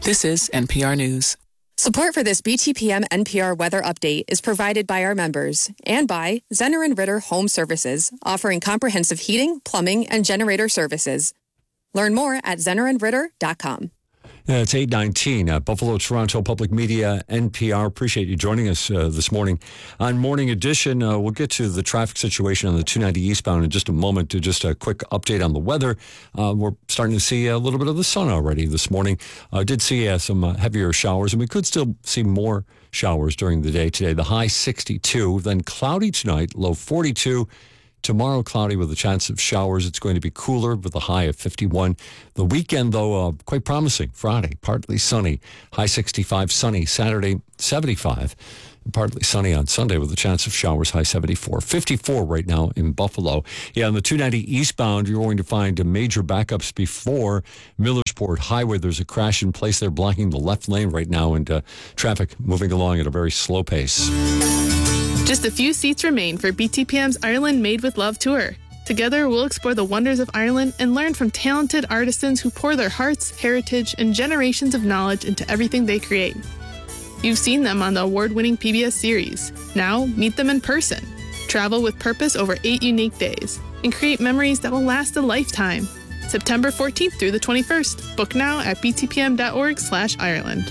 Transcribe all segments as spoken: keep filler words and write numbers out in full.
This is N P R News. Support for this B T P M N P R weather update is provided by our members and by Zenner and Ritter Home Services, offering comprehensive heating, plumbing, and generator services. Learn more at zenner and ritter dot com. Yeah, it's eight nineteen, uh, Buffalo, Toronto Public Media, N P R. Appreciate you joining us uh, this morning. On Morning Edition, uh, we'll get to the traffic situation on the two ninety eastbound in just a moment. To just a quick update on the weather. Uh, we're starting to see a little bit of the sun already this morning. I uh, did see uh, some uh, heavier showers, and we could still see more showers during the day today. The high sixty-two, then cloudy tonight, low forty-two. Tomorrow, cloudy with a chance of showers. It's going to be cooler with a high of fifty-one. The weekend, though, uh, quite promising. Friday, partly sunny, high sixty-five, sunny. Saturday, seventy-five. Partly sunny on Sunday with a chance of showers, high seventy-four. fifty-four right now in Buffalo. Yeah, on the two ninety eastbound, you're going to find major backups before Millersport Highway. There's a crash in place there blocking the left lane right now, and uh, traffic moving along at a very slow pace. Just a few seats remain for B T P M's Ireland Made with Love tour. Together, we'll explore the wonders of Ireland and learn from talented artisans who pour their hearts, heritage, and generations of knowledge into everything they create. You've seen them on the award-winning P B S series. Now, meet them in person. Travel with purpose over eight unique days and create memories that will last a lifetime. September fourteenth through the twenty-first. Book now at b t p m dot org slash Ireland.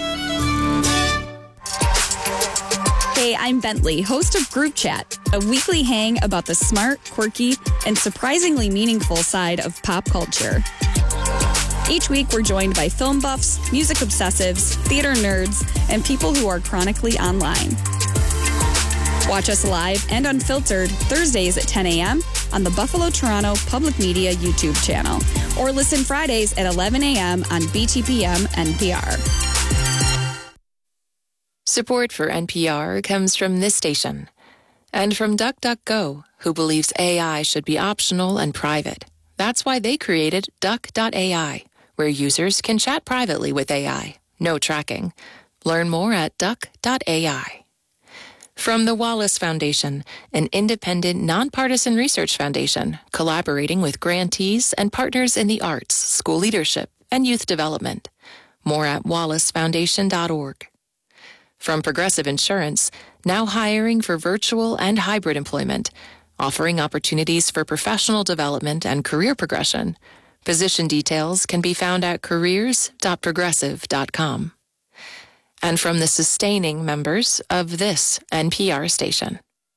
Hey, I'm Bentley, host of Group Chat, a weekly hang about the smart, quirky, and surprisingly meaningful side of pop culture. Each week, we're joined by film buffs, music obsessives, theater nerds, and people who are chronically online. Watch us live and unfiltered Thursdays at ten a.m. on the Buffalo Toronto Public Media YouTube channel, or listen Fridays at eleven a.m. on B T P M N P R. Support for N P R comes from this station and from DuckDuckGo, who believes A I should be optional and private. That's why they created Duck dot A I, where users can chat privately with A I. No tracking. Learn more at Duck dot A I. From the Wallace Foundation, an independent, nonpartisan research foundation collaborating with grantees and partners in the arts, school leadership, and youth development. More at wallace foundation dot org. From Progressive Insurance, now hiring for virtual and hybrid employment, offering opportunities for professional development and career progression. Position details can be found at careers dot progressive dot com. And from the sustaining members of this N P R station.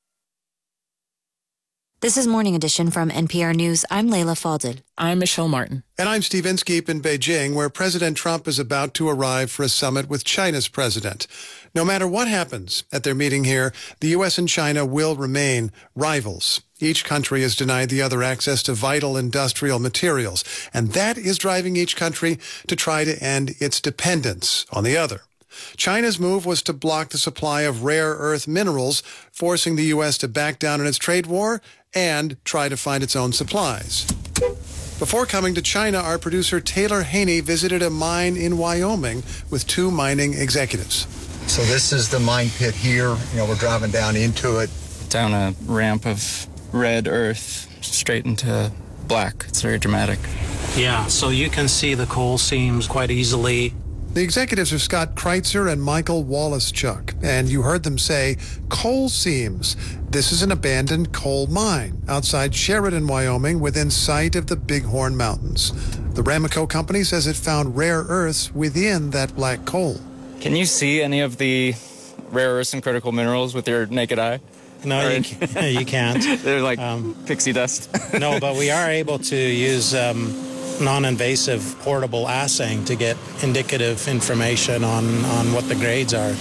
This is Morning Edition from N P R News. I'm Layla Falded. I'm Michelle Martin. And I'm Steve Inskeep in Beijing, where President Trump is about to arrive for a summit with China's president. No matter what happens at their meeting here, the U S and China will remain rivals. Each country has denied the other access to vital industrial materials, and that is driving each country to try to end its dependence on the other. China's move was to block the supply of rare earth minerals, forcing the U S to back down in its trade war and try to find its own supplies. Before coming to China, our producer Taylor Haney visited a mine in Wyoming with two mining executives. So this is the mine pit here. You know, we're driving down into it. Down a ramp of red earth straight into black. It's very dramatic. Yeah, so you can see the coal seams quite easily. The executives are Scott Kreitzer and Michael Wallace-Chuck, and you heard them say coal seams. This is an abandoned coal mine outside Sheridan, Wyoming, within sight of the Bighorn Mountains. The Ramaco company says it found rare earths within that black coal. Can you see any of the rare earths and critical minerals with your naked eye? No, you, can, you can't. They're like um, pixie dust. No, but we are able to use um, non-invasive portable assaying to get indicative information on, on what the grades are.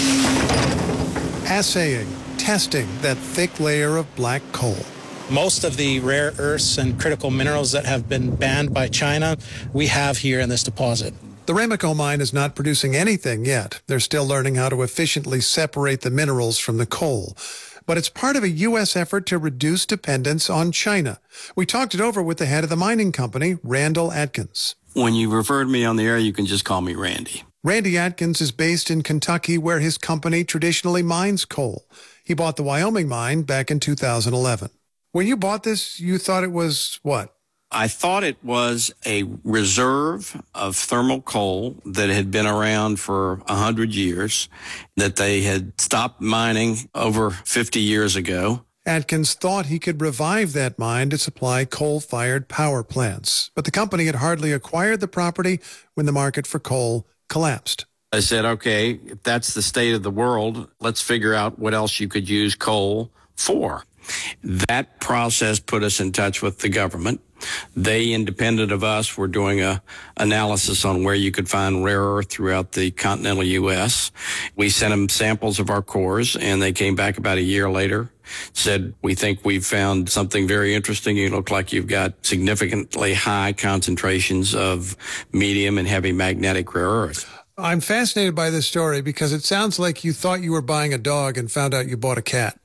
Assaying, testing that thick layer of black coal. Most of the rare earths and critical minerals that have been banned by China, we have here in this deposit. The Ramaco mine is not producing anything yet. They're still learning how to efficiently separate the minerals from the coal. But it's part of a U S effort to reduce dependence on China. We talked it over with the head of the mining company, Randall Atkins. When you referred me on the air, you can just call me Randy. Randy Atkins is based in Kentucky, where his company traditionally mines coal. He bought the Wyoming mine back in two thousand eleven. When you bought this, you thought it was what? I thought it was a reserve of thermal coal that had been around for a hundred years, that they had stopped mining over fifty years ago. Atkins thought he could revive that mine to supply coal-fired power plants, but the company had hardly acquired the property when the market for coal collapsed. I said, okay, if that's the state of the world, let's figure out what else you could use coal for. That process put us in touch with the government. They, independent of us, were doing a analysis on where you could find rare earth throughout the continental U S. We sent them samples of our cores, and they came back about a year later, said, we think we've found something very interesting. You look like you've got significantly high concentrations of medium and heavy magnetic rare earth. I'm fascinated by this story because it sounds like you thought you were buying a dog and found out you bought a cat.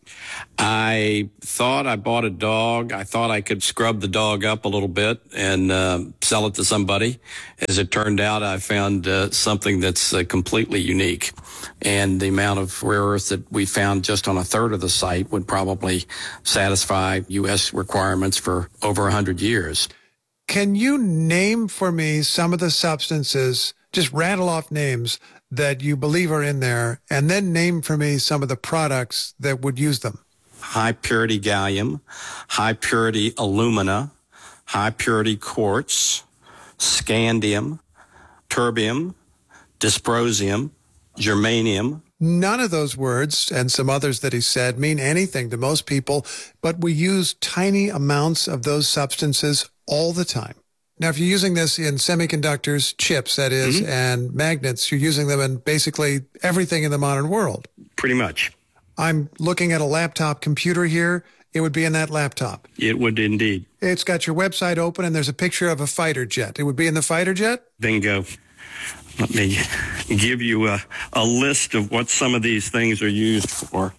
I thought I bought a dog. I thought I could scrub the dog up a little bit and uh, sell it to somebody. As it turned out, I found uh, something that's uh, completely unique. And the amount of rare earth that we found just on a third of the site would probably satisfy U S requirements for over one hundred years. Can you name for me some of the substances, just rattle off names, that you believe are in there, and then name for me some of the products that would use them? High purity gallium, high purity alumina, high purity quartz, scandium, terbium, dysprosium, germanium. None of those words and some others that he said mean anything to most people, but we use tiny amounts of those substances all the time. Now, if you're using this in semiconductors, chips, that is, mm-hmm. and magnets, you're using them in basically everything in the modern world. Pretty much. I'm looking at a laptop computer here. It would be in that laptop. It would indeed. It's got your website open, and there's a picture of a fighter jet. It would be in the fighter jet? Bingo. Let me give you a, a list of what some of these things are used for.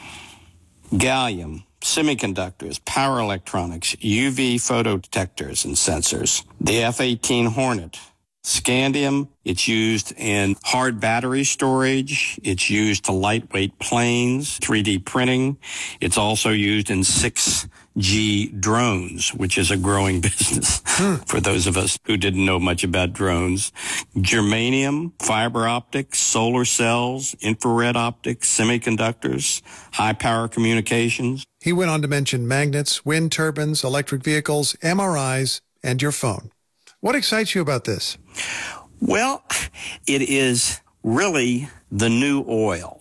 Gallium, semiconductors, power electronics, U V photodetectors and sensors. The F eighteen Hornet. Scandium, it's used in hard battery storage. It's used to lightweight planes, three D printing. It's also used in six G drones, which is a growing business hmm. for those of us who didn't know much about drones. Germanium, fiber optics, solar cells, infrared optics, semiconductors, high power communications. He went on to mention magnets, wind turbines, electric vehicles, M R Is, and your phone. What excites you about this? Well, it is really the new oil.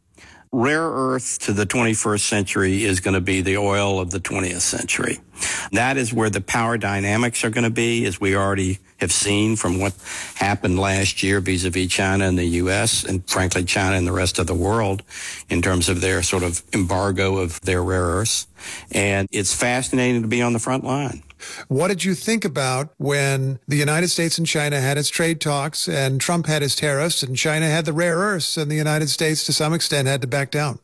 Rare earth to the twenty-first century is going to be the oil of the twentieth century. That is where the power dynamics are going to be, as we already have seen from what happened last year vis-a-vis China and the U S, and frankly China and the rest of the world in terms of their sort of embargo of their rare earths. And it's fascinating to be on the front line. What did you think about when the United States and China had its trade talks and Trump had his tariffs and China had the rare earths and the United States to some extent had to back down?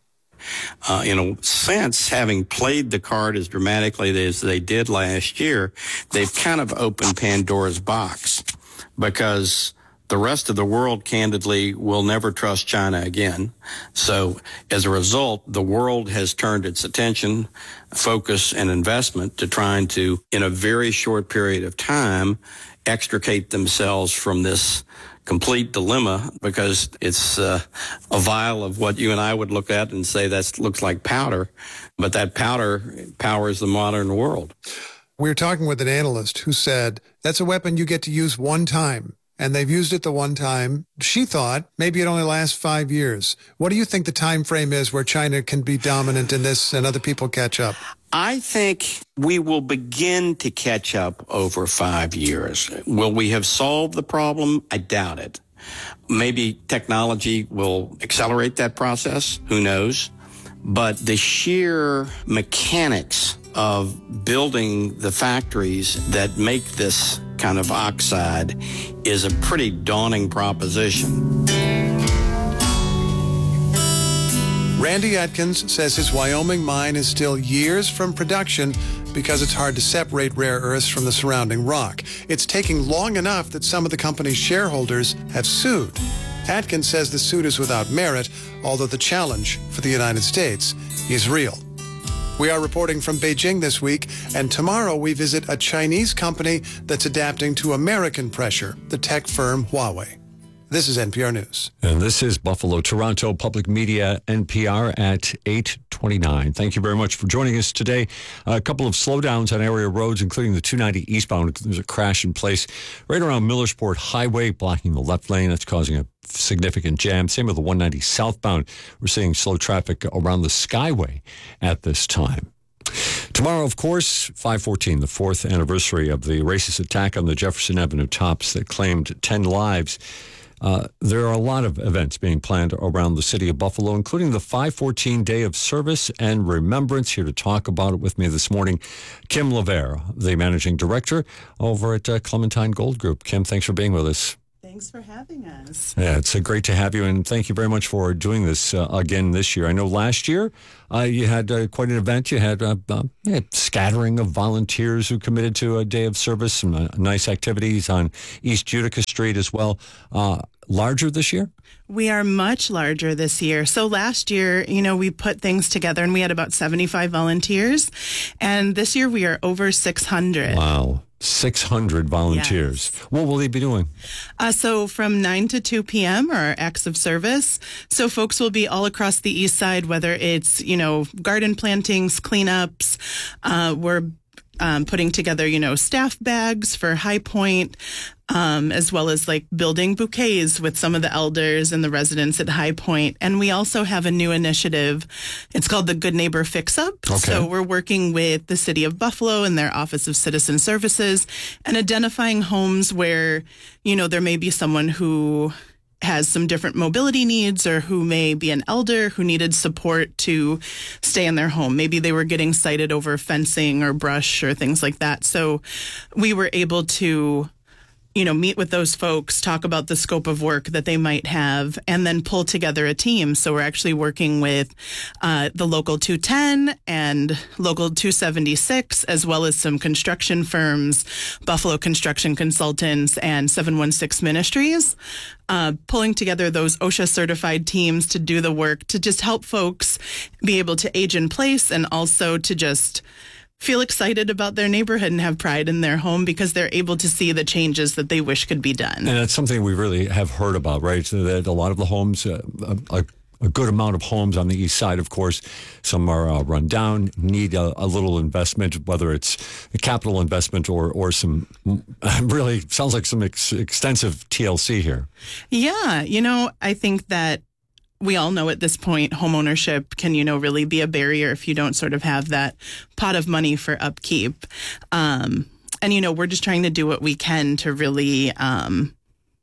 Uh, in a sense, having played the card as dramatically as they did last year, they've kind of opened Pandora's box, because the rest of the world, candidly, will never trust China again. So as a result, the world has turned its attention, focus, and investment to trying to, in a very short period of time, extricate themselves from this complete dilemma, because it's uh, a vial of what you and I would look at and say that looks like powder, but that powder powers the modern world. We were talking with an analyst who said that's a weapon you get to use one time. And they've used it the one time. She thought maybe it only lasts five years. What do you think the time frame is where China can be dominant in this and other people catch up? I think we will begin to catch up over five years. Will we have solved the problem? I doubt it. Maybe technology will accelerate that process. Who knows? But the sheer mechanics of building the factories that make this kind of oxide is a pretty daunting proposition. Randy Atkins says his Wyoming mine is still years from production because it's hard to separate rare earths from the surrounding rock. It's taking long enough that some of the company's shareholders have sued. Atkins says the suit is without merit, although the challenge for the United States is real. We are reporting from Beijing this week, and tomorrow we visit a Chinese company that's adapting to American pressure, the tech firm Huawei. This is N P R News. And this is Buffalo Toronto Public Media, N P R at eight twenty-nine. Thank you very much for joining us today. A couple of slowdowns on area roads, including the two ninety eastbound. There's a crash in place right around Millersport Highway, blocking the left lane. That's causing a significant jam. Same with the one ninety southbound. We're seeing slow traffic around the Skyway at this time. Tomorrow, of course, five fourteen, the fourth anniversary of the racist attack on the Jefferson Avenue tops that claimed ten lives. Uh, there are a lot of events being planned around the city of Buffalo, including the five fourteen Day of Service and Remembrance. Here to talk about it with me this morning, Kim LaVere, the managing director over at uh, Clementine Gold Group. Kim, thanks for being with us. Thanks for having us. Yeah, it's uh, great to have you, and thank you very much for doing this uh, again this year. I know last year uh, you had uh, quite an event. You had a uh, uh, scattering of volunteers who committed to a day of service, some uh, nice activities on East Utica Street as well. Uh, larger this year? We are much larger this year. So last year, you know, we put things together and we had about seventy-five volunteers. And this year we are over six hundred. Wow. six hundred volunteers. Yes. What will they be doing? Uh, so from nine to two p.m. are our acts of service. So folks will be all across the east side, whether it's, you know, garden plantings, cleanups. Uh, we're um, putting together, you know, staff bags for High Point. Um, as well as like building bouquets with some of the elders and the residents at High Point. And we also have a new initiative. It's called the Good Neighbor Fix Up. Okay. So we're working with the City of Buffalo and their Office of Citizen Services and identifying homes where, you know, there may be someone who has some different mobility needs or who may be an elder who needed support to stay in their home. Maybe they were getting sighted over fencing or brush or things like that. So we were able to you know, meet with those folks, talk about the scope of work that they might have, and then pull together a team. So we're actually working with uh, the local two ten and local two seventy-six, as well as some construction firms, Buffalo Construction Consultants and seven one six Ministries, uh, pulling together those OSHA certified teams to do the work to just help folks be able to age in place and also to just feel excited about their neighborhood and have pride in their home because they're able to see the changes that they wish could be done. And that's something we really have heard about, right? So that a lot of the homes, uh, a, a good amount of homes on the east side, of course, some are uh, run down, need a, a little investment, whether it's a capital investment or, or some, really sounds like some ex- extensive T L C here. Yeah, you know, I think that we all know at this point, homeownership can, you know, really be a barrier if you don't sort of have that pot of money for upkeep. Um, and, you know, we're just trying to do what we can to really um,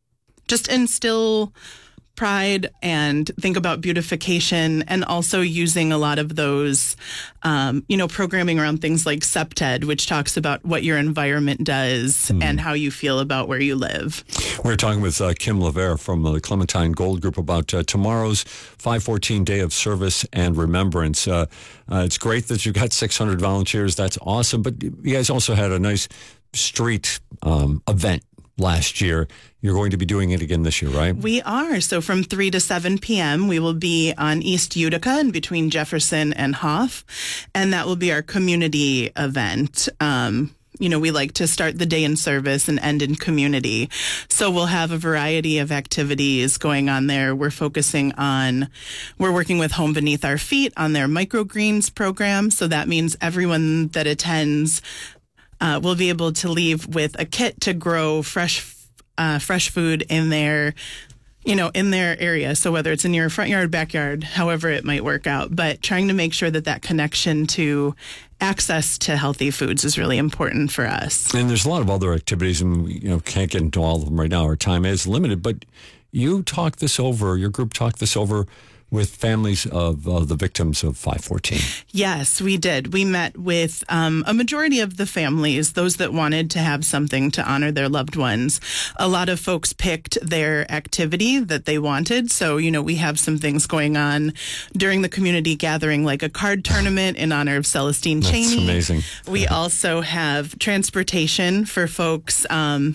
just instill pride and think about beautification and also using a lot of those, um, you know, programming around things like SEPTED, which talks about what your environment does mm. and how you feel about where you live. We're talking with uh, Kim LaVere from uh, the Clementine Gold Group about uh, tomorrow's five fourteen Day of Service and Remembrance. Uh, uh, it's great that you've got six hundred volunteers. That's awesome. But you guys also had a nice street um, event last year. You're going to be doing it again this year, right? We are. So from three to seven p.m., we will be on East Utica and between Jefferson and Hoff. And that will be our community event. Um, you know, we like to start the day in service and end in community. So we'll have a variety of activities going on there. We're focusing on, we're working with Home Beneath Our Feet on their microgreens program. So that means everyone that attends Uh, we'll be able to leave with a kit to grow fresh, uh, fresh food in their, you know, in their area. So whether it's in your front yard, backyard, however it might work out, but trying to make sure that that connection to access to healthy foods is really important for us. And there's a lot of other activities, and we, you know, can't get into all of them right now. Our time is limited, but you talked this over, your group talked this over with families of uh, the victims of five fourteen. Yes, we did. We met with um, a majority of the families, those that wanted to have something to honor their loved ones. A lot of folks picked their activity that they wanted. So, you know, we have some things going on during the community gathering, like a card tournament in honor of Celestine Cheney. That's amazing. We also have transportation for folks um,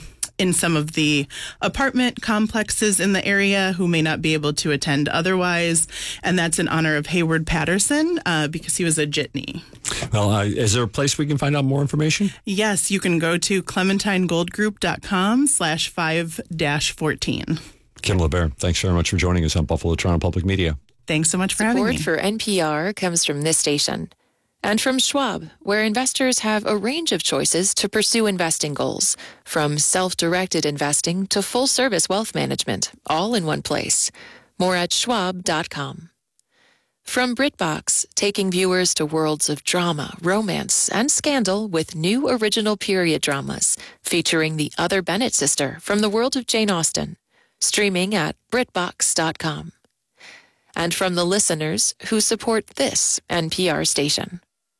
in some of the apartment complexes in the area who may not be able to attend otherwise. And that's in honor of Hayward Patterson uh, because he was a jitney. Well, uh, is there a place we can find out more information? Yes, you can go to clementinegoldgroup.com slash five dash fourteen. Kim LeBear, thanks very much for joining us on Buffalo Toronto Public Media. Thanks so much for having me. Support for N P R comes from this station and from Schwab, where investors have a range of choices to pursue investing goals, from self-directed investing to full-service wealth management, all in one place. More at schwab dot com. From BritBox, taking viewers to worlds of drama, romance, and scandal with new original period dramas featuring the other Bennett sister from the world of Jane Austen. Streaming at brit box dot com. And from the listeners who support this N P R station.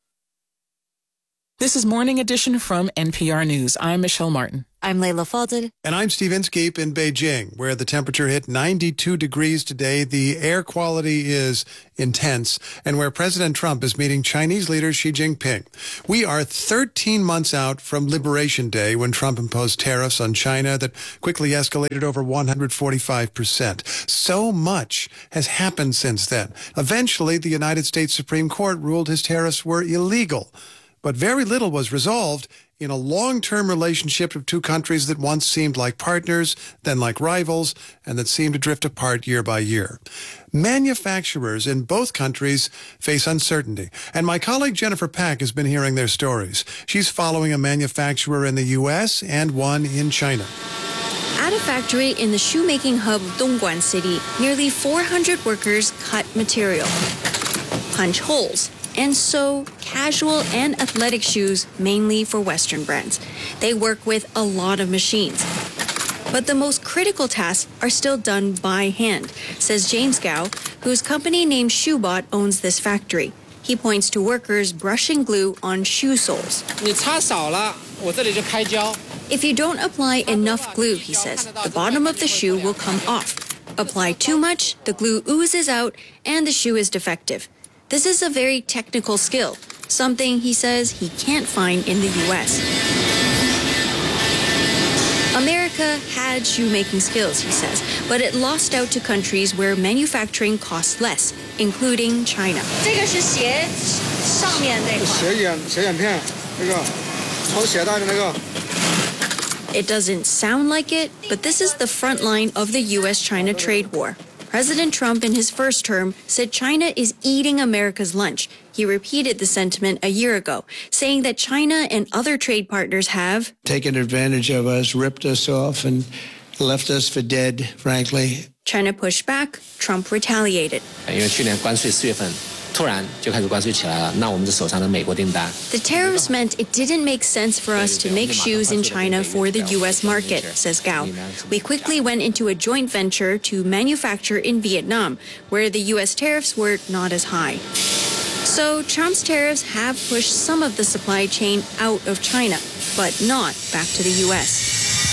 This is Morning Edition from N P R News. I'm Michelle Martin. I'm Layla Falded. And I'm Steve Inskeep in Beijing, where the temperature hit ninety-two degrees today. The air quality is intense, and where President Trump is meeting Chinese leader Xi Jinping. We are thirteen months out from Liberation Day, when Trump imposed tariffs on China that quickly escalated over one hundred forty-five percent. So much has happened since then. Eventually, the United States Supreme Court ruled his tariffs were illegal. But very little was resolved in a long-term relationship of two countries that once seemed like partners, then like rivals, and that seemed to drift apart year by year. Manufacturers in both countries face uncertainty, and my colleague Jennifer Pack has been hearing their stories. She's following a manufacturer in the U S and one in China. At a factory in the shoemaking hub of Dongguan City, nearly four hundred workers cut material, punch holes, and sew casual and athletic shoes, mainly for Western brands. They work with a lot of machines. But the most critical tasks are still done by hand, says James Gao, whose company named Shoebot owns this factory. He points to workers brushing glue on shoe soles. If you don't apply enough glue, he says, the bottom of the shoe will come off. Apply too much, the glue oozes out, and the shoe is defective. This is a very technical skill, something he says he can't find in the U S. America had shoemaking skills, he says, but it lost out to countries where manufacturing costs less, including China. It doesn't sound like it, but this is the front line of the U S China trade war. President Trump, in his first term, said China is eating America's lunch. He repeated the sentiment a year ago, saying that China and other trade partners have taken advantage of us, ripped us off, and left us for dead, frankly. China pushed back, Trump retaliated. The tariffs meant it didn't make sense for us to make shoes in China for the U S market, says Gao. We quickly went into a joint venture to manufacture in Vietnam, where the U S tariffs were not as high. So Trump's tariffs have pushed some of the supply chain out of China, but not back to the U S.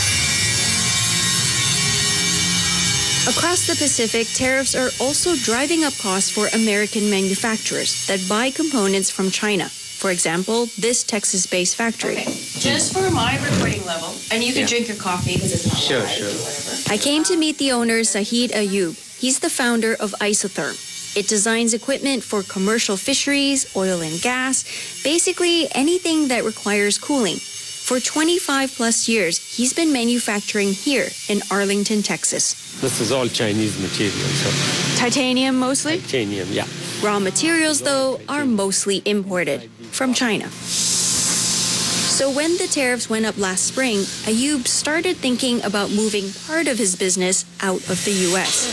Across the Pacific, tariffs are also driving up costs for American manufacturers that buy components from China. For example, this Texas-based factory. Okay. Just for my recording level, and you can yeah. drink your coffee because it's not sure, live sure. or whatever. I came to meet the owner, Sahid Ayub. He's the founder of Isotherm. It designs equipment for commercial fisheries, oil and gas, basically anything that requires cooling. For twenty-five plus years, he's been manufacturing here in Arlington, Texas. This is all Chinese material. So. Titanium mostly? Titanium, yeah. Raw materials, though, are mostly imported from China. So when the tariffs went up last spring, Ayub started thinking about moving part of his business out of the U S.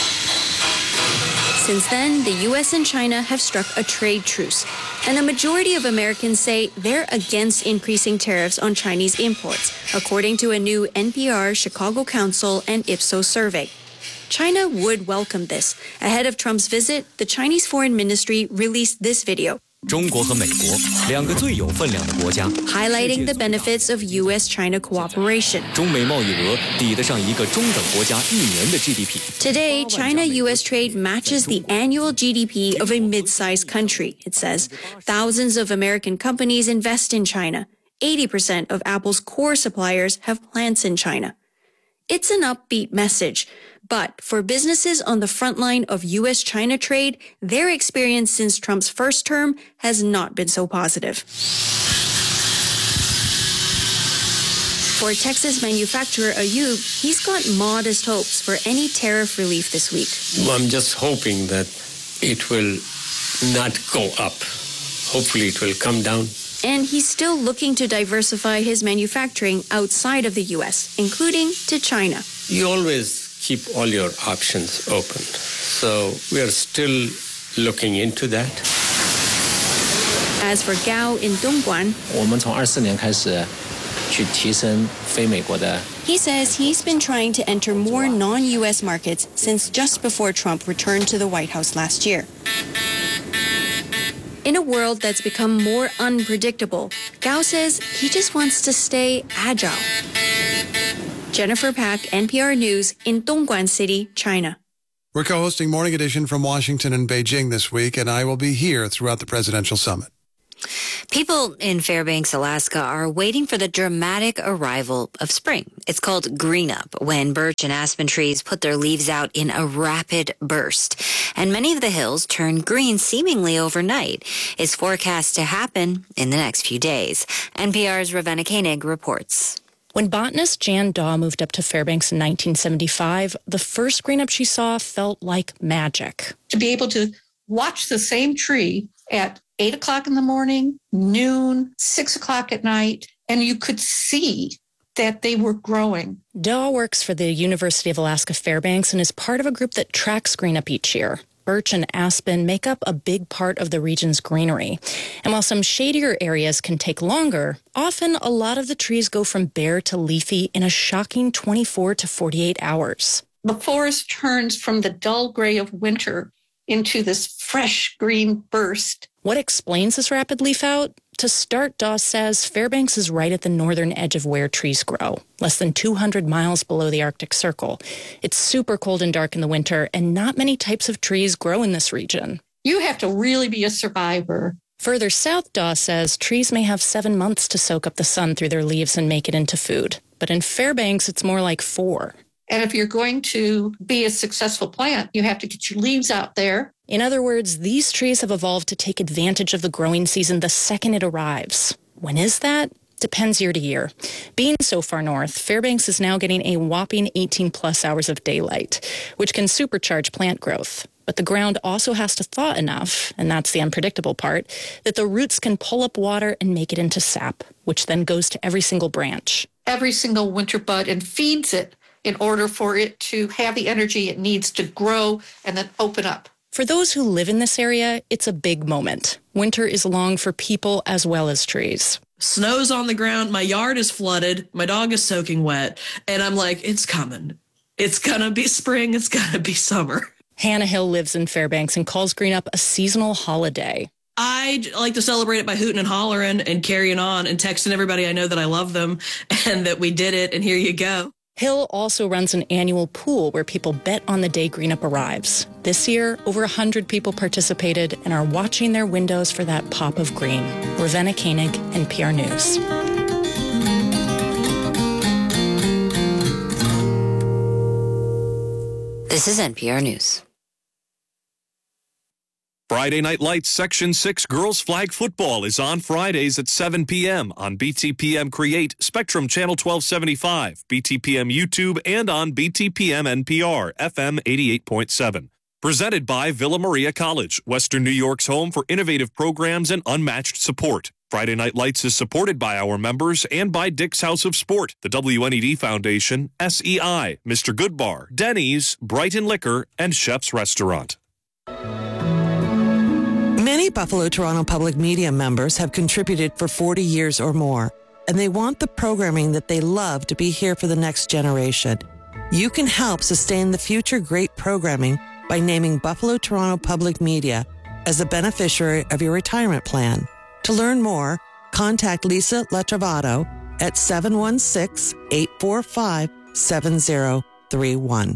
Since then, the U S and China have struck a trade truce, and a majority of Americans say they're against increasing tariffs on Chinese imports, according to a new N P R Chicago Council and Ipsos survey. China would welcome this. Ahead of Trump's visit, the Chinese Foreign Ministry released this video, highlighting the benefits of U S China cooperation. Today, China-U S trade matches the annual G D P of a mid-sized country, it says. Thousands of American companies invest in China. eighty percent of Apple's core suppliers have plants in China. It's an upbeat message, but for businesses on the front line of U S China trade, their experience since Trump's first term has not been so positive. For Texas manufacturer Ayub, he's got modest hopes for any tariff relief this week. I'm just hoping that it will not go up. Hopefully it will come down. And he's still looking to diversify his manufacturing outside of the U S, including to China. You always keep all your options open. So we are still looking into that. As for Gao in Dongguan, 我们从二四年开始去提升非美国的 he says he's been trying to enter more non-U S markets since just before Trump returned to the White House last year. In a world that's become more unpredictable, Gao says he just wants to stay agile. Jennifer Pack, N P R News in Dongguan City, China. We're co-hosting Morning Edition from Washington and Beijing this week, and I will be here throughout the presidential summit. People in Fairbanks, Alaska are waiting for the dramatic arrival of spring. It's called green up, when birch and aspen trees put their leaves out in a rapid burst. And many of the hills turn green seemingly overnight. It's forecast to happen in the next few days. N P R's Ravenna Koenig reports. When botanist Jan Daw moved up to Fairbanks in nineteen seventy-five, the first green up she saw felt like magic. To be able to watch the same tree at eight o'clock in the morning, noon, six o'clock at night, and you could see that they were growing. Daw works for the University of Alaska Fairbanks and is part of a group that tracks green up each year. Birch and aspen make up a big part of the region's greenery. And while some shadier areas can take longer, often a lot of the trees go from bare to leafy in a shocking twenty-four to forty-eight hours. The forest turns from the dull gray of winter into this fresh green burst. What explains this rapid leaf out? To start, Dawes says Fairbanks is right at the northern edge of where trees grow, less than two hundred miles below the Arctic Circle. It's super cold and dark in the winter, and not many types of trees grow in this region. You have to really be a survivor. Further south, Dawes says trees may have seven months to soak up the sun through their leaves and make it into food. But in Fairbanks, it's more like four. And if you're going to be a successful plant, you have to get your leaves out there. In other words, these trees have evolved to take advantage of the growing season the second it arrives. When is that? Depends year to year. Being so far north, Fairbanks is now getting a whopping eighteen plus hours of daylight, which can supercharge plant growth. But the ground also has to thaw enough, and that's the unpredictable part, that the roots can pull up water and make it into sap, which then goes to every single branch. Every single winter bud and feeds it in order for it to have the energy it needs to grow and then open up. For those who live in this area, it's a big moment. Winter is long for people as well as trees. Snow's on the ground. My yard is flooded. My dog is soaking wet. And I'm like, it's coming. It's going to be spring. It's going to be summer. Hannah Hill lives in Fairbanks and calls green up a seasonal holiday. I like to celebrate it by hooting and hollering and carrying on and texting everybody I know that I love them and that we did it and here you go. Hill also runs an annual pool where people bet on the day green up arrives. This year, over one hundred people participated and are watching their windows for that pop of green. Ravenna Koenig, N P R News. This is N P R News. Friday Night Lights Section six Girls Flag Football is on Fridays at seven p.m. on B T P M Create, Spectrum Channel twelve seventy-five, B T P M YouTube, and on B T P M N P R, F M eighty-eight point seven. Presented by Villa Maria College, Western New York's home for innovative programs and unmatched support. Friday Night Lights is supported by our members and by Dick's House of Sport, the W N E D Foundation, S E I, Mister Goodbar, Denny's, Brighton Liquor, and Chef's Restaurant. Many Buffalo Toronto Public Media members have contributed for forty years or more, and they want the programming that they love to be here for the next generation. You can help sustain the future great programming by naming Buffalo Toronto Public Media as a beneficiary of your retirement plan. To learn more, contact Lisa Letravato at seven one six, eight four five, seven zero three one.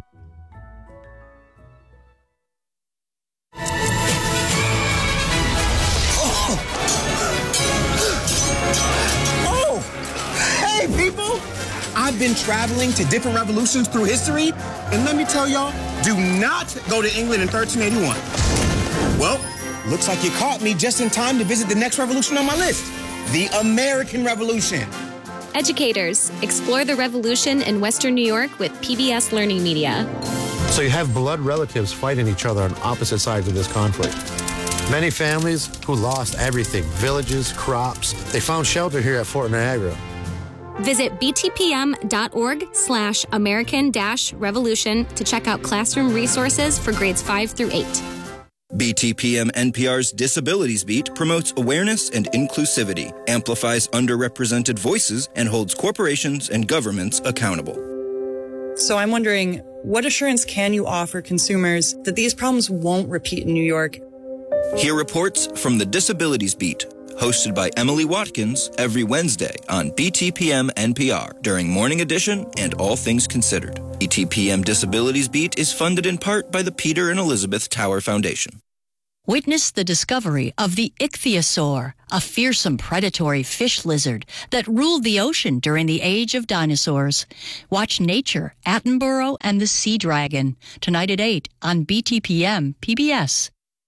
I've been traveling to different revolutions through history, and let me tell y'all, do not go to England in thirteen eighty-one. Well, looks like you caught me just in time to visit the next revolution on my list, the American Revolution. Educators, explore the revolution in Western New York with P B S Learning Media. So you have blood relatives fighting each other on opposite sides of this conflict. Many families who lost everything, villages, crops, they found shelter here at Fort Niagara. Visit btpm.org slash American dash revolution to check out classroom resources for grades five through eight. B T P M N P R's Disabilities Beat promotes awareness and inclusivity, amplifies underrepresented voices, and holds corporations and governments accountable. So I'm wondering, what assurance can you offer consumers that these problems won't repeat in New York? Hear reports from the Disabilities Beat, hosted by Emily Watkins every Wednesday on B T P M N P R during Morning Edition and All Things Considered. B T P M Disabilities Beat is funded in part by the Peter and Elizabeth Tower Foundation. Witness the discovery of the ichthyosaur, a fearsome predatory fish lizard that ruled the ocean during the age of dinosaurs. Watch Nature, Attenborough, and the Sea Dragon tonight at eight on B T P M P B S.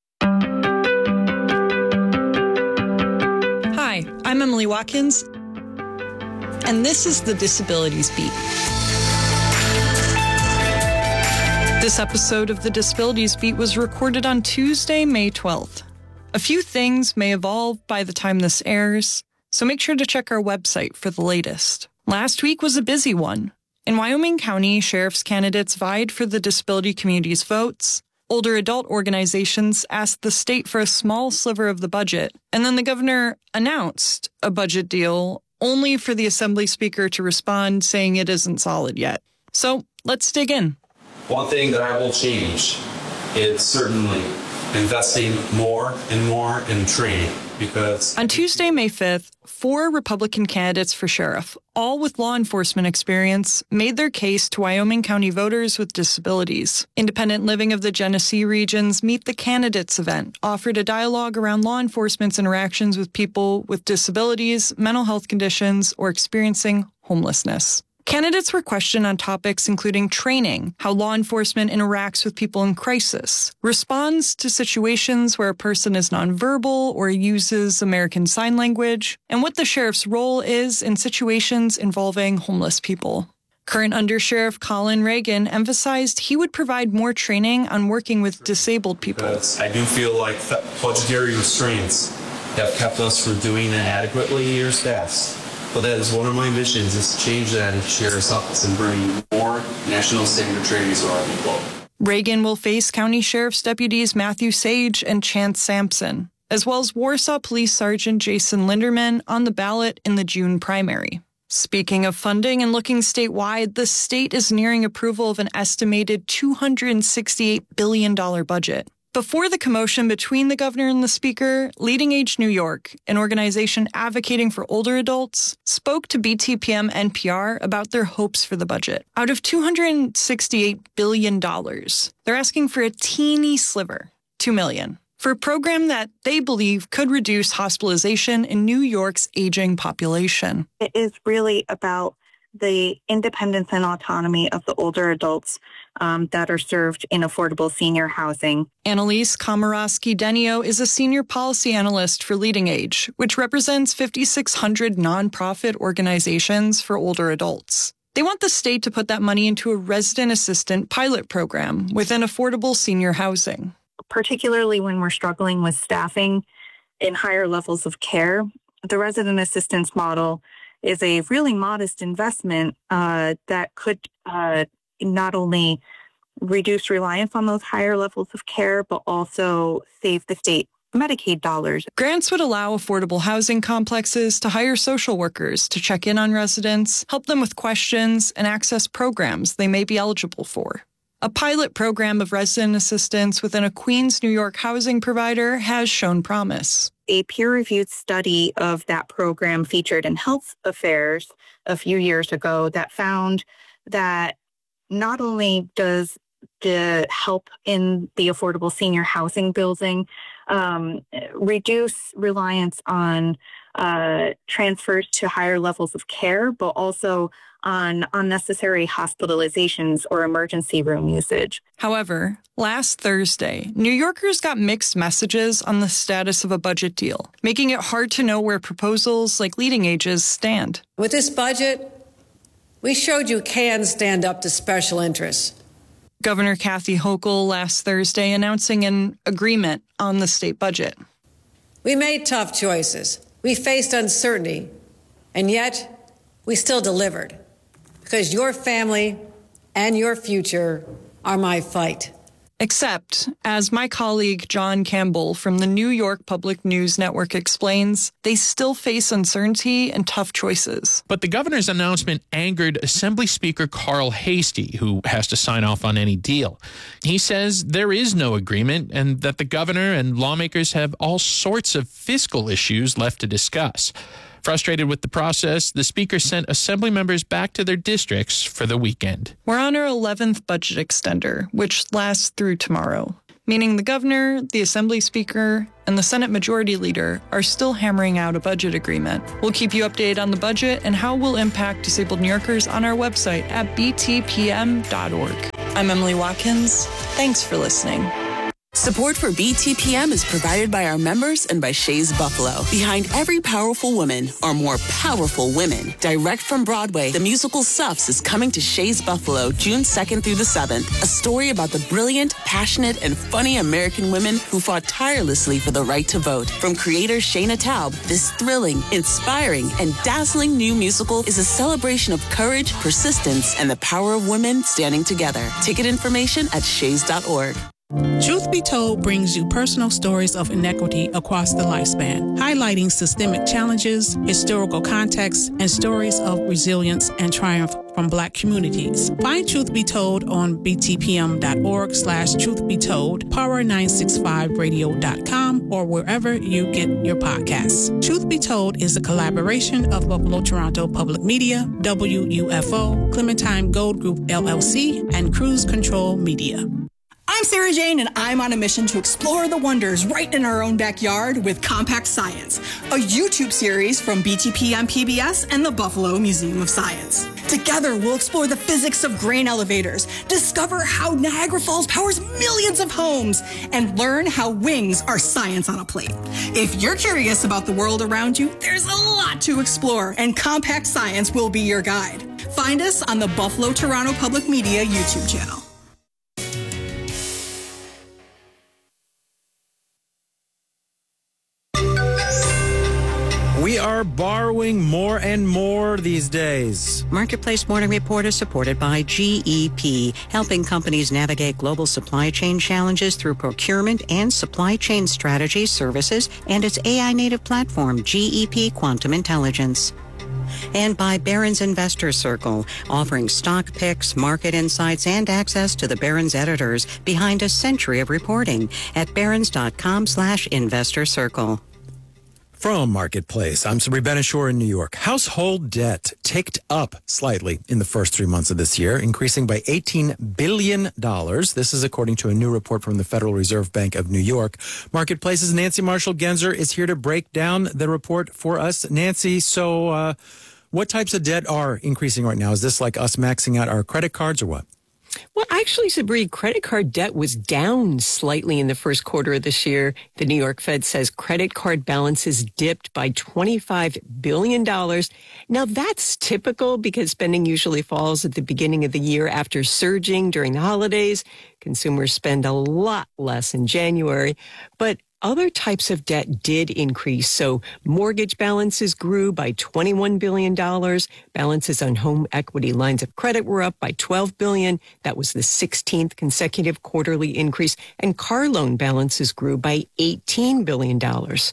Hi, I'm Emily Watkins, and this is the Disabilities Beat. This episode of the Disabilities Beat was recorded on Tuesday, May twelfth. A few things may evolve by the time this airs, so make sure to check our website for the latest. Last week was a busy one. In Wyoming County, sheriff's candidates vied for the disability community's votes. Older adult organizations asked the state for a small sliver of the budget, and then the governor announced a budget deal only for the Assembly Speaker to respond saying it isn't solid yet. So let's dig in. One thing that I will change is certainly investing more and more in training, because on Tuesday, May fifth, four Republican candidates for sheriff, all with law enforcement experience, made their case to Wyoming County voters with disabilities. Independent Living of the Genesee Region's Meet the Candidates event offered a dialogue around law enforcement's interactions with people with disabilities, mental health conditions, or experiencing homelessness. Candidates were questioned on topics including training, how law enforcement interacts with people in crisis, responds to situations where a person is nonverbal or uses American Sign Language, and what the sheriff's role is in situations involving homeless people. Current Undersheriff Colin Reagan emphasized he would provide more training on working with disabled people. Because I do feel like budgetary restraints have kept us from doing it adequately years past. But that is one of my missions, is to change that in the Sheriff's Office and bring more national standard trainees around the globe. Reagan will face County Sheriff's Deputies Matthew Sage and Chance Sampson, as well as Warsaw Police Sergeant Jason Linderman on the ballot in the June primary. Speaking of funding and looking statewide, the state is nearing approval of an estimated two hundred sixty-eight billion dollars budget. Before the commotion between the governor and the speaker, Leading Age New York, an organization advocating for older adults, spoke to B T P M N P R about their hopes for the budget. Out of two hundred sixty-eight billion dollars, they're asking for a teeny sliver, two million dollars, for a program that they believe could reduce hospitalization in New York's aging population. It is really about the independence and autonomy of the older adults um, that are served in affordable senior housing. Annalise Komorowski-Denio is a senior policy analyst for Leading Age, which represents five thousand six hundred nonprofit organizations for older adults. They want the state to put that money into a resident assistant pilot program within affordable senior housing. Particularly when we're struggling with staffing in higher levels of care, the resident assistance model is a really modest investment uh, that could uh, not only reduce reliance on those higher levels of care, but also save the state Medicaid dollars. Grants would allow affordable housing complexes to hire social workers to check in on residents, help them with questions, and access programs they may be eligible for. A pilot program of resident assistance within a Queens, New York housing provider has shown promise. A peer-reviewed study of that program featured in Health Affairs a few years ago that found that not only does the help in the affordable senior housing building um, reduce reliance on uh, transfers to higher levels of care, but also on unnecessary hospitalizations or emergency room usage. However, last Thursday, New Yorkers got mixed messages on the status of a budget deal, making it hard to know where proposals like leading ages stand. With this budget, we showed you can stand up to special interests. Governor Kathy Hochul last Thursday announcing an agreement on the state budget. We made tough choices. We faced uncertainty, and yet we still delivered. Because your family and your future are my fight. Except, as my colleague John Campbell from the New York Public News Network explains, they still face uncertainty and tough choices. But the governor's announcement angered Assembly Speaker Carl Heastie, who has to sign off on any deal. He says there is no agreement and that the governor and lawmakers have all sorts of fiscal issues left to discuss. Frustrated with the process, the speaker sent assembly members back to their districts for the weekend. We're on our eleventh budget extender, which lasts through tomorrow, meaning the governor, the assembly speaker, and the Senate majority leader are still hammering out a budget agreement. We'll keep you updated on the budget and how it will impact disabled New Yorkers on our website at b t p m dot org. I'm Emily Watkins. Thanks for listening. Support for B T P M is provided by our members and by Shays Buffalo. Behind every powerful woman are more powerful women. Direct from Broadway, the musical Suffs is coming to Shays Buffalo June second through the seventh. A story about the brilliant, passionate, and funny American women who fought tirelessly for the right to vote. From creator Shayna Taub, this thrilling, inspiring, and dazzling new musical is a celebration of courage, persistence, and the power of women standing together. Ticket information at shays dot org. Truth Be Told brings you personal stories of inequity across the lifespan, highlighting systemic challenges, historical context, and stories of resilience and triumph from Black communities. Find Truth Be Told on b t p m dot org slash truth be told, power nine six five radio dot com, or wherever you get your podcasts. Truth Be Told is a collaboration of Buffalo Toronto Public Media, W U F O, Clementine Gold Group L L C, and Cruise Control Media. I'm Sarah Jane, and I'm on a mission to explore the wonders right in our own backyard with Compact Science, a YouTube series from B T P M P B S and the Buffalo Museum of Science. Together, we'll explore the physics of grain elevators, discover how Niagara Falls powers millions of homes, and learn how wings are science on a plate. If you're curious about the world around you, there's a lot to explore, and Compact Science will be your guide. Find us on the Buffalo Toronto Public Media YouTube channel. We are borrowing more and more these days. Marketplace Morning Report is supported by G E P, helping companies navigate global supply chain challenges through procurement and supply chain strategy services and its A I-native platform, G E P Quantum Intelligence. And by Barron's Investor Circle, offering stock picks, market insights, and access to the Barron's editors behind a century of reporting at barrons.com slash investor circle. From Marketplace, I'm Sabri Benishore in New York. Household debt ticked up slightly in the first three months of this year, increasing by eighteen billion dollars. This is according to a new report from the Federal Reserve Bank of New York. Marketplace's Nancy Marshall-Genzer is here to break down the report for us. Nancy, so uh, what types of debt are increasing right now? Is this like us maxing out our credit cards or what? Well, actually, Sabri, credit card debt was down slightly in the first quarter of this year. The New York Fed says credit card balances dipped by twenty-five billion dollars. Now, that's typical because spending usually falls at the beginning of the year after surging during the holidays. Consumers spend a lot less in January, but other types of debt did increase. So mortgage balances grew by twenty-one billion dollars. Balances on home equity lines of credit were up by twelve billion dollars. That was the sixteenth consecutive quarterly increase. And car loan balances grew by eighteen billion dollars.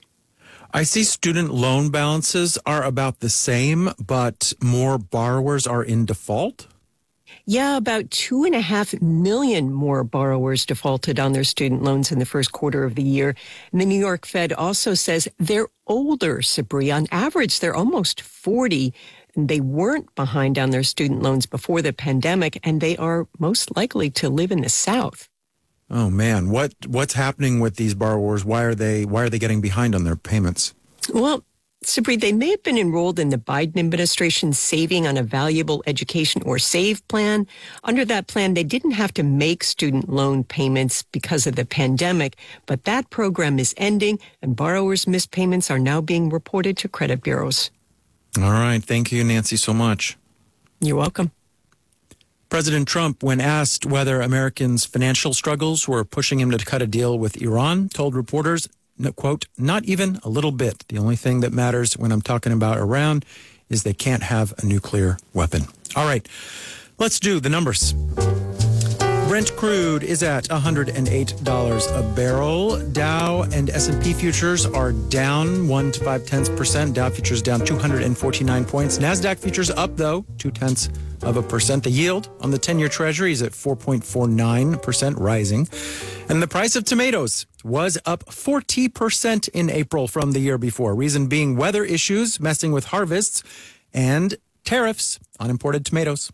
I see student loan balances are about the same, but more borrowers are in default. Yeah, about two and a half million more borrowers defaulted on their student loans in the first quarter of the year. And the New York Fed also says they're older, Sabri. On average, they're almost forty. And they weren't behind on their student loans before the pandemic, and they are most likely to live in the South. Oh, man. What what's happening with these borrowers? Why are they why are they getting behind on their payments? Well, Sabri, they may have been enrolled in the Biden administration's Saving on a Valuable Education or SAVE plan. Under that plan, they didn't have to make student loan payments because of the pandemic, but that program is ending, and borrowers' missed payments are now being reported to credit bureaus. All right. Thank you, Nancy, so much. You're welcome. President Trump, when asked whether Americans' financial struggles were pushing him to cut a deal with Iran, told reporters, no, quote, not even a little bit. The only thing that matters when I'm talking about Iran is they can't have a nuclear weapon. All right, let's do the numbers. Brent crude is at one hundred eight dollars a barrel. Dow and S and P futures are down one to five tenths percent. Dow futures down two hundred forty-nine points. NASDAQ futures up, though, two tenths of a percent. The yield on the ten-year Treasury is at four point four nine percent, rising. And the price of tomatoes was up forty percent in April from the year before. Reason being weather issues messing with harvests and tariffs on imported tomatoes.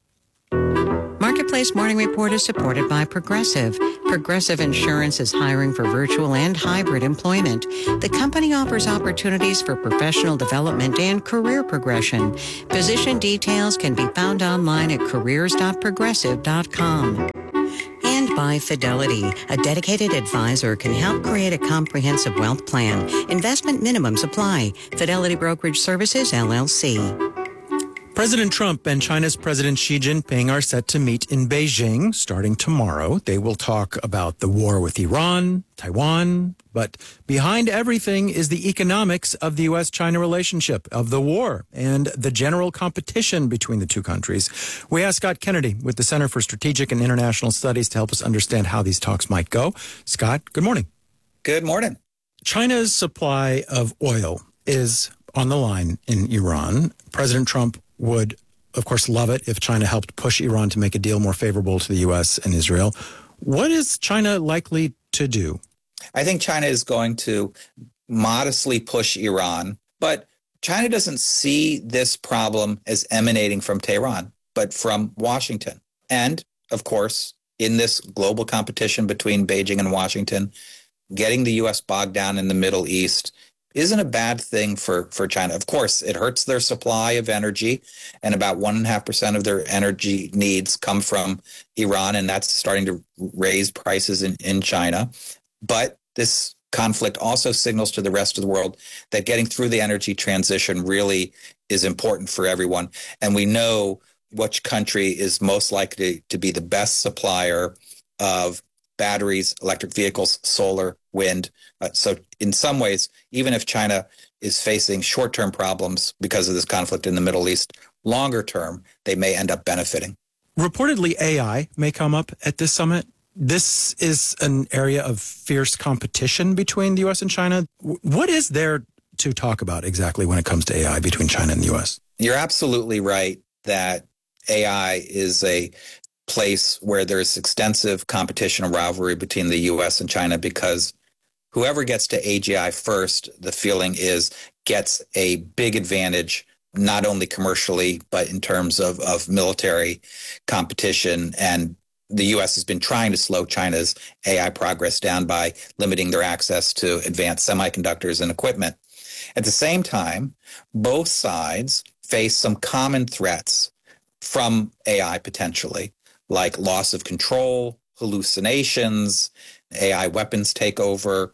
Marketplace Morning Report is supported by Progressive. Progressive Insurance is hiring for virtual and hybrid employment. The company offers opportunities for professional development and career progression. Position details can be found online at careers dot progressive dot com. And by Fidelity, a dedicated advisor can help create a comprehensive wealth plan. Investment minimums apply. Fidelity Brokerage Services, L L C. President Trump and China's President Xi Jinping are set to meet in Beijing starting tomorrow. They will talk about the war with Iran, Taiwan, but behind everything is the economics of the U S China relationship, of the war, and the general competition between the two countries. We asked Scott Kennedy with the Center for Strategic and International Studies to help us understand how these talks might go. Scott, good morning. Good morning. China's supply of oil is on the line in Iran. President Trump would, of course, love it if China helped push Iran to make a deal more favorable to the U S and Israel. What is China likely to do? I think China is going to modestly push Iran, but China doesn't see this problem as emanating from Tehran, but from Washington. And, of course, in this global competition between Beijing and Washington, getting the U S bogged down in the Middle East isn't a bad thing for, for China. Of course, it hurts their supply of energy, and about one and a half percent of their energy needs come from Iran, and that's starting to raise prices in, in China. But this conflict also signals to the rest of the world that getting through the energy transition really is important for everyone. And we know which country is most likely to be the best supplier of batteries, electric vehicles, solar, wind. Uh, so in some ways, even if China is facing short-term problems because of this conflict in the Middle East, longer term, they may end up benefiting. Reportedly, A I may come up at this summit. This is an area of fierce competition between the U S and China. What is there to talk about exactly when it comes to A I between China and the U S? You're absolutely right that A I is a place where there's extensive competition and rivalry between the U S and China, because whoever gets to A G I first, the feeling is, gets a big advantage, not only commercially, but in terms of, of military competition. And the U S has been trying to slow China's A I progress down by limiting their access to advanced semiconductors and equipment. At the same time, both sides face some common threats from A I potentially, like loss of control, hallucinations, A I weapons takeover,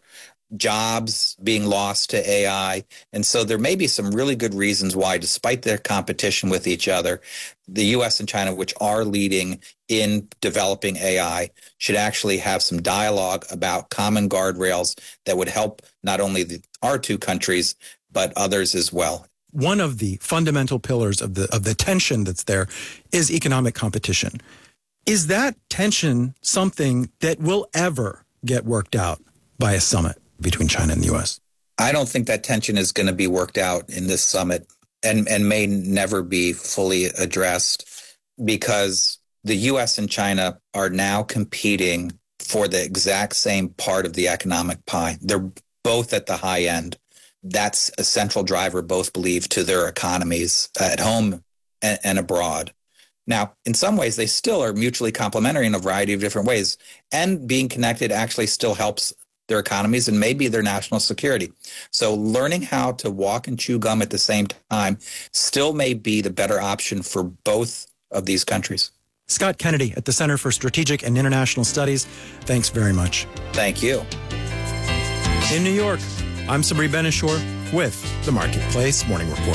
jobs being lost to A I. And so there may be some really good reasons why, despite their competition with each other, the U S and China, which are leading in developing A I, should actually have some dialogue about common guardrails that would help not only the, our two countries, but others as well. One of the fundamental pillars of the of the tension that's there is economic competition. Is that tension something that will ever get worked out by a summit between China and the U S? I don't think that tension is going to be worked out in this summit, and, and may never be fully addressed, because the U S and China are now competing for the exact same part of the economic pie. They're both at the high end. That's a central driver, both believe, to their economies at home and, and abroad. Now, in some ways, they still are mutually complementary in a variety of different ways. And being connected actually still helps their economies and maybe their national security. So learning how to walk and chew gum at the same time still may be the better option for both of these countries. Scott Kennedy at the Center for Strategic and International Studies, thanks very much. Thank you. In New York, I'm Sabri Benishore with the Marketplace Morning Report.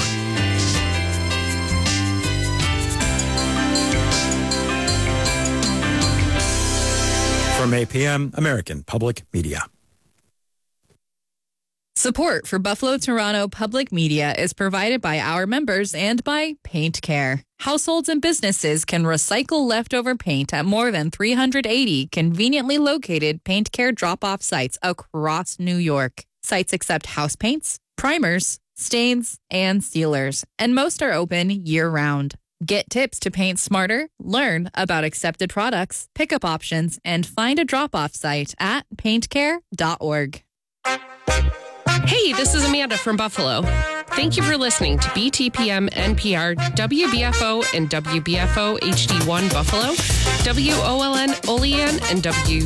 From A P M, American Public Media. Support for Buffalo Toronto Public Media is provided by our members and by Paint Care. Households and businesses can recycle leftover paint at more than three hundred eighty conveniently located Paint Care drop-off sites across New York. Sites accept house paints, primers, stains, and sealers, and most are open year-round. Get tips to paint smarter, learn about accepted products, pickup options, and find a drop-off site at paint care dot org. Hey, this is Amanda from Buffalo. Thank you for listening to B T P M N P R, W B F O, and W B F O H D one Buffalo, W O L N Olean, and W